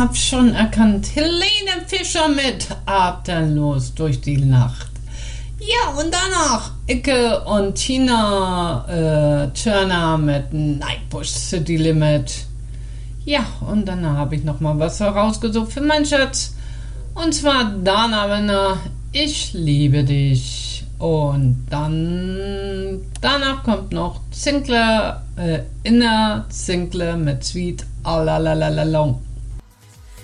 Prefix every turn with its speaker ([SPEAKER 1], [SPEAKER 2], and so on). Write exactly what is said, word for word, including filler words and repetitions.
[SPEAKER 1] Hab schon erkannt, Helene Fischer mit Atemlos durch die Nacht. Ja, und danach Icke und Tina äh, Turner mit Nightbush City Limit. Ja, und dann habe ich nochmal was herausgesucht für meinen Schatz. Und zwar Dana Winner, Ich liebe dich. Und dann danach kommt noch Zinkler, äh, Inner Zinkler mit Sweet Alalalalong.